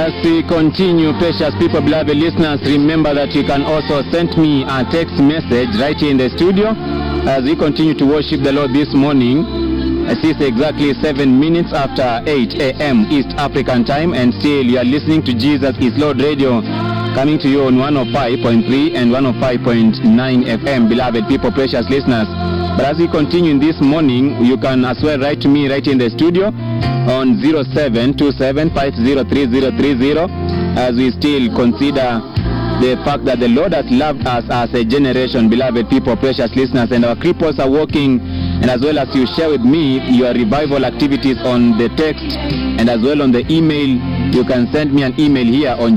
As we continue, precious people, beloved listeners, remember that you can also send me a text message right here in the studio as we continue to worship the Lord this morning. It is exactly 7 minutes after 8 a.m. East African time, and still you are listening to Jesus is Lord Radio, coming to you on 105.3 and 105.9 FM, beloved people, precious listeners. But as we continue in this morning, you can as well write to me right in the studio on 0727503030 as we still consider the fact that the Lord has loved us as a generation, beloved people, precious listeners, and our cripples are walking. And as well as you share with me your revival activities on the text and as well on the email, you can send me an email here on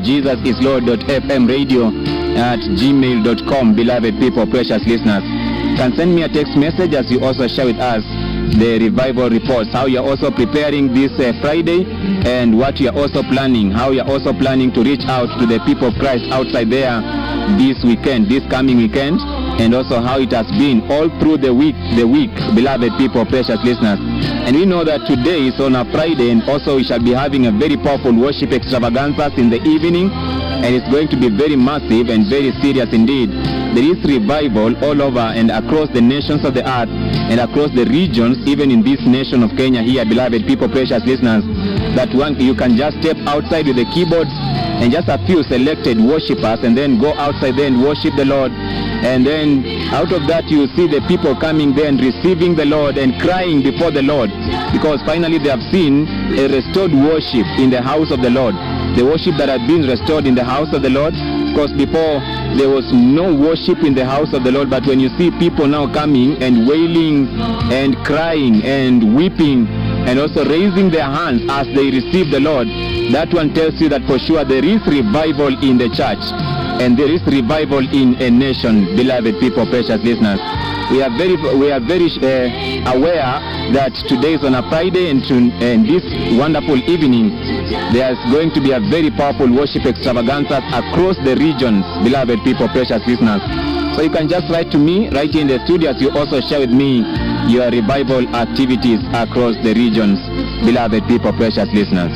jesusislord.fmradio@gmail.com, beloved people, precious listeners. You can send me a text message as you also share with us the revival reports, how you are also preparing this Friday and what you are also planning, how you are also planning to reach out to the people of Christ outside there this weekend, this coming weekend, and also how it has been all through the week, beloved people, precious listeners. And we know that today is on a Friday, and also we shall be having a very powerful worship extravaganza in the evening, and it's going to be very massive and very serious indeed. There is revival all over and across the nations of the earth and across the regions, even in this nation of Kenya here, beloved people, precious listeners, that one you can just step outside with the keyboards and just a few selected worshippers and then go outside there and worship the Lord. And then out of that you see the people coming there and receiving the Lord and crying before the Lord, because finally they have seen a restored worship in the house of the Lord. The worship that had been restored in the house of the Lord, because before there was no worship in the house of the Lord. But when you see people now coming and wailing and crying and weeping and also raising their hands as they receive the Lord, that one tells you that for sure there is revival in the church and there is revival in a nation, beloved people, precious listeners. We are very aware that today is on a Friday, and this wonderful evening there is going to be a very powerful worship extravaganza across the regions, beloved people, precious listeners. So you can just write to me right here in the studio as you also share with me your revival activities across the regions, beloved people, precious listeners.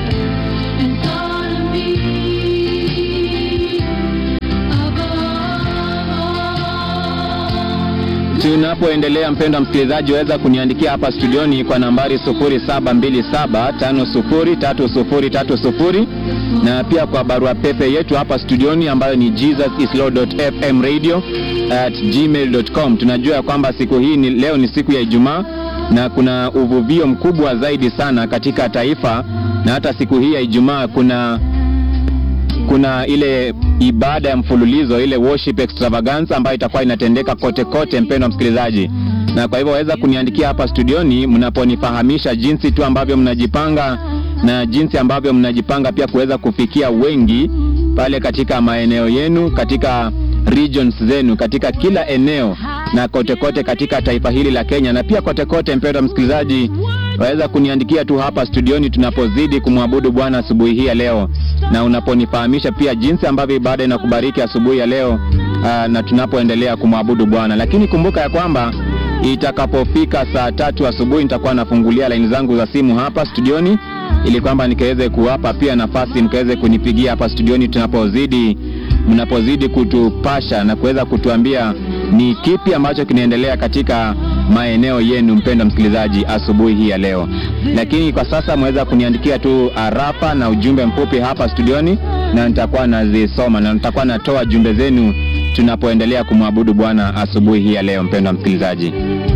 Tunapoendelea, mpendwa msikilizaji, waweza kuniandikia hapa studioni kwa nambari 0727503030 na pia kwa barua pepe yetu hapa studioni ambayo ni jesusislord.fmradio@gmail.com. Tunajua kwamba siku hii leo ni siku ya Ijumaa na kuna uvuvio mkubwa zaidi sana katika taifa, na hata siku hii ya Ijumaa kuna ile ibada ya mfululizo, ile worship extravaganza ambayo itakuwa inatendeka kote kote, mpendwa msikilizaji. Na kwa hivyo waweza kuniandikia hapa studioni mnaponifahamisha jinsi tu ambavyo mnajipanga na jinsi ambavyo mnajipanga pia kuweza kufikia wengi pale katika maeneo yenu, katika regions zenu, katika kila eneo na kote kote katika taifa hili la Kenya, na pia kote kote, mpendwa msikilizaji, waweza kuniandikia tu hapa studioni tunapozidi kumwabudu Bwana asubuhi hii ya leo, na unaponifahamisha pia jinsi ambavyo ibada inakubariki asubuhi ya leo na tunapoendelea kumwabudu Bwana. Lakini kumbuka ya kwamba itakapofika saa 3 asubuhi nitakuwa nafungulia line zangu za simu hapa studioni ili kwamba nikaweze kuwapa pia nafasi mkaweze kunipigia hapa studioni mnapozidi kutupasha na kuweza kutuambia ni kipi ambacho kinaendelea katika maeneo yenu, mpendwa msikilizaji, asubuhi hii ya leo. Lakini kwa sasa mweza kuniandikia tu arafa na ujumbe mfupi hapa studioni na nitakuwa nazisoma na nitakuwa natoa jumbe zenu tunapoendelea kumwabudu Bwana asubuhi hii ya leo, mpendwa msikilizaji.